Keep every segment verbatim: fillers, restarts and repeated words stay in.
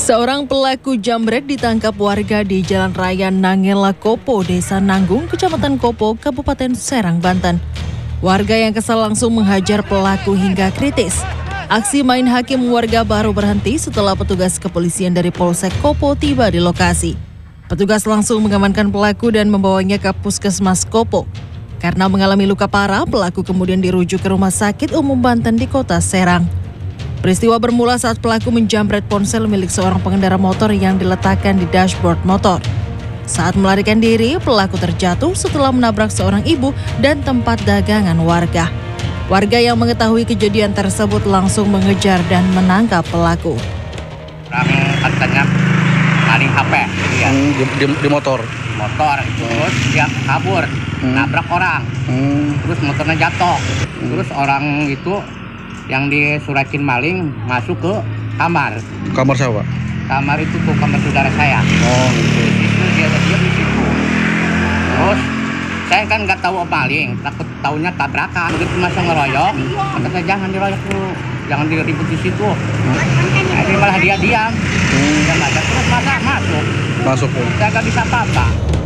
Seorang pelaku jambret ditangkap warga di Jalan Raya Nangela Kopo, Desa Nanggung, Kecamatan Kopo, Kabupaten Serang, Banten. Warga yang kesal langsung menghajar pelaku hingga kritis. Aksi main hakim warga baru berhenti setelah petugas kepolisian dari Polsek Kopo tiba di lokasi. Petugas langsung mengamankan pelaku dan membawanya ke Puskesmas Kopo. Karena mengalami luka parah, pelaku kemudian dirujuk ke Rumah Sakit Umum Banten di Kota Serang. Peristiwa bermula saat pelaku menjambret ponsel milik seorang pengendara motor yang diletakkan di dashboard motor. Saat melarikan diri, pelaku terjatuh setelah menabrak seorang ibu dan tempat dagangan warga. Warga yang mengetahui kejadian tersebut langsung mengejar dan menangkap pelaku. Orang katanya maling H P, ya. hmm, di, di, di motor. Motor itu terus dia kabur, hmm. nabrak orang, hmm. terus motornya jatuh, hmm. terus orang itu yang disuratin maling masuk ke kamar. Kamar siapa? Kamar itu tuh kamar saudara saya. Oh, gitu. Di situ dia diam di situ. Terus saya kan nggak tahu maling, takut taunya tabrakan. Begitu masa ngeroyok, kata saya jangan diroyok dulu, jangan diribut di situ. Hmm. Jadi malah dia diam. Hmm. Dia nggak ada terus masa masuk. Masuk. Ya. Saya nggak bisa apa-apa.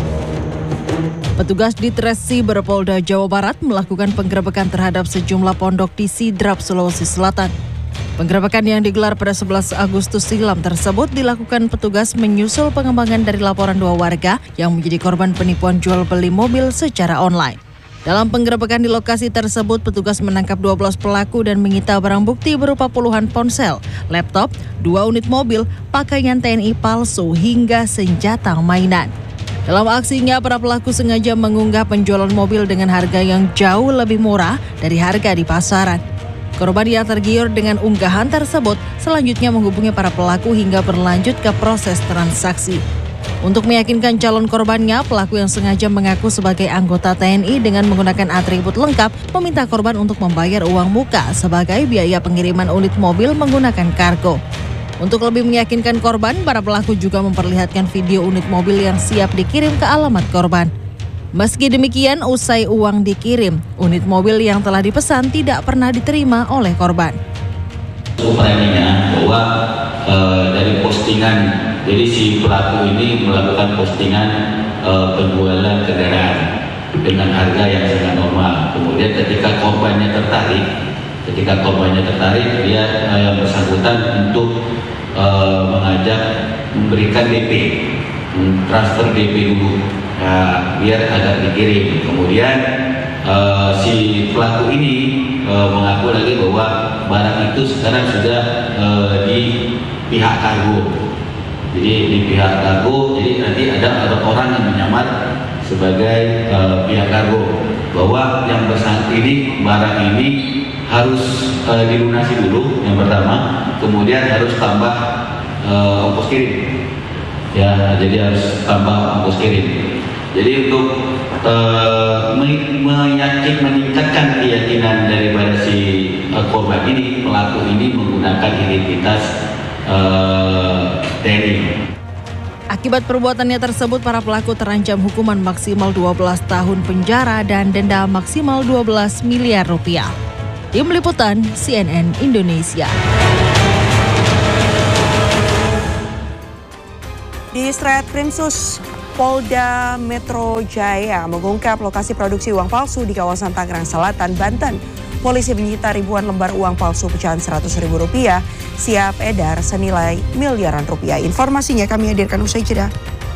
Petugas di Tresiber Polda Jawa Barat melakukan penggerebekan terhadap sejumlah pondok di Sidrap, Sulawesi Selatan. Penggerebekan yang digelar pada sebelas Agustus silam tersebut dilakukan petugas menyusul pengembangan dari laporan dua warga yang menjadi korban penipuan jual beli mobil secara online. Dalam penggerebekan di lokasi tersebut, petugas menangkap dua belas pelaku dan menyita barang bukti berupa puluhan ponsel, laptop, dua unit mobil, pakaian T N I palsu, hingga senjata mainan. Dalam aksinya, para pelaku sengaja mengunggah penjualan mobil dengan harga yang jauh lebih murah dari harga di pasaran. Korban yang tergiur dengan unggahan tersebut selanjutnya menghubungi para pelaku hingga berlanjut ke proses transaksi. Untuk meyakinkan calon korbannya, pelaku yang sengaja mengaku sebagai anggota T N I dengan menggunakan atribut lengkap meminta korban untuk membayar uang muka sebagai biaya pengiriman unit mobil menggunakan kargo. Untuk lebih meyakinkan korban, para pelaku juga memperlihatkan video unit mobil yang siap dikirim ke alamat korban. Meski demikian, usai uang dikirim, unit mobil yang telah dipesan tidak pernah diterima oleh korban. Preminya bahwa e, dari postingan, jadi si pelaku ini melakukan postingan e, penjualan kendaraan dengan harga yang sangat normal. Kemudian ketika korbannya tertarik, ketika korbannya tertarik, dia e, yang bersangkutan untuk Uh, mengajak memberikan D P, transfer D P dulu, ya, biar agak dikirim. Kemudian uh, si pelaku ini uh, mengaku lagi bahwa barang itu sekarang sudah uh, di pihak kargo. Jadi di pihak kargo, jadi nanti ada ada orang yang menyamar sebagai uh, pihak kargo, bahwa yang bersangkutan ini barang ini harus uh, dilunasi dulu yang pertama, kemudian harus tambah uh, ongkos kirim, ya, jadi harus tambah ongkos kirim. Jadi untuk uh, meyakin, meningkatkan keyakinan daripada si uh, korban ini, pelaku ini menggunakan identitas uh, T N I. Akibat perbuatannya tersebut, para pelaku terancam hukuman maksimal dua belas tahun penjara dan denda maksimal dua belas miliar rupiah. Tim Liputan C N N Indonesia. Di Ditreskrimsus Polda Metro Jaya mengungkap lokasi produksi uang palsu di kawasan Tangerang Selatan, Banten. Polisi menyita ribuan lembar uang palsu pecahan seratus ribu rupiah siap edar senilai miliaran rupiah. Informasinya kami hadirkan usai jeda.